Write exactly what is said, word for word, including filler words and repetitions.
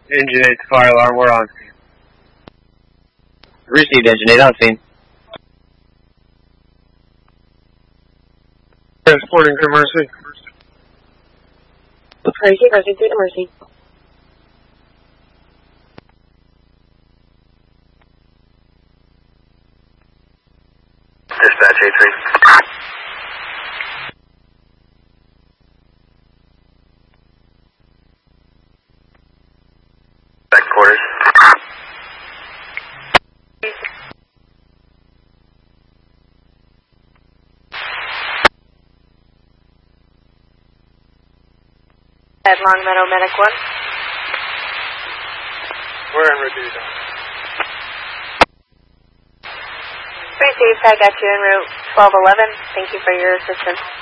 Engine eight to fire alarm, we're on scene. Received, engine eight on scene. Transporting to Mercy. Mercy, Mercy, three to Mercy. Dispatch eight three. Back quarters. At Long Meadow Medic one. We're en route to Utah. Received, I got you en route twelve eleven. Thank you for your assistance.